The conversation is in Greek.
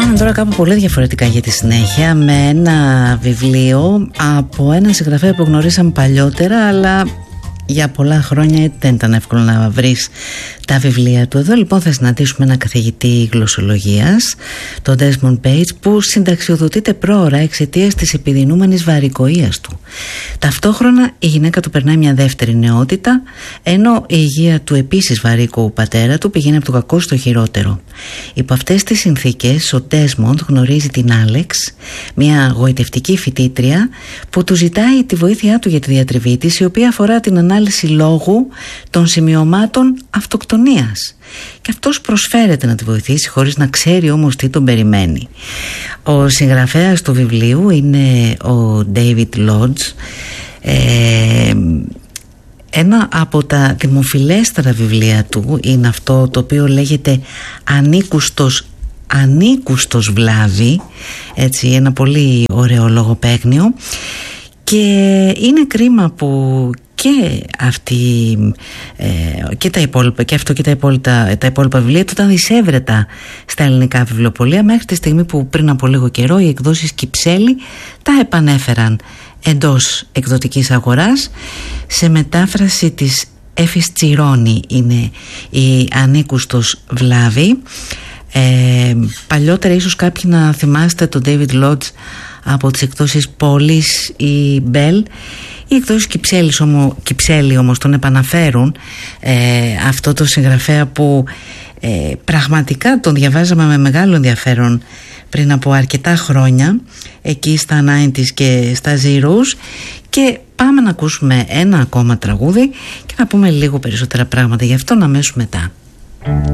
Πάμε τώρα κάπου πολύ διαφορετικά για τη συνέχεια, με ένα βιβλίο από έναν συγγραφέα που γνωρίσαμε παλιότερα, αλλά για πολλά χρόνια δεν ήταν εύκολο να βρεις τα βιβλία του. Εδώ λοιπόν θα συναντήσουμε έναν καθηγητή γλωσσολογίας, τον Desmond Page, που συνταξιοδοτείται πρόωρα εξαιτίας της επιδεινούμενης βαρικοΐας του. Ταυτόχρονα η γυναίκα του περνάει μια δεύτερη νεότητα, ενώ η υγεία του επίσης βαρύκου πατέρα του πηγαίνει από το κακό στο χειρότερο. Υπό αυτές τις συνθήκες ο Desmond γνωρίζει την Άλεξ, μια γοητευτική φοιτήτρια που του ζητάει τη βοήθειά του για τη διατριβή της, η οποία αφορά την ανάλυση λόγου των σημειωμάτων αυτοκτονίας. Και αυτός προσφέρεται να τη βοηθήσει χωρίς να ξέρει όμως τι τον περιμένει. Ο συγγραφέας του βιβλίου είναι ο David Lodge. Ένα από τα δημοφιλέστερα βιβλία του είναι αυτό το οποίο λέγεται Ανήκουστος βλάβη, έτσι, ένα πολύ ωραίο λογοπαίγνιο, και είναι κρίμα που και αυτή και τα υπόλοιπα, και αυτό και τα υπόλοιπα βιβλία του ήταν δισεύρετα στα ελληνικά βιβλιοπωλεία, μέχρι τη στιγμή που πριν από λίγο καιρό οι εκδόσεις Κυψέλη τα επανέφεραν εντός εκδοτικής αγοράς σε μετάφραση της Έφης Τσιρόνη. Είναι η Ανήκουστος βλάβη. Παλιότερα ίσως κάποιοι να θυμάστε τον David Lodge από τις εκδόσεις Πόλης ή Μπέλ. Οι εκδόσεις Κυψέλη όμως τον επαναφέρουν, αυτό το συγγραφέα που πραγματικά τον διαβάζαμε με μεγάλο ενδιαφέρον πριν από αρκετά χρόνια, εκεί στα 90's και στα Zeros. Και πάμε να ακούσουμε ένα ακόμα τραγούδι και να πούμε λίγο περισσότερα πράγματα γι' αυτό αμέσως μετά.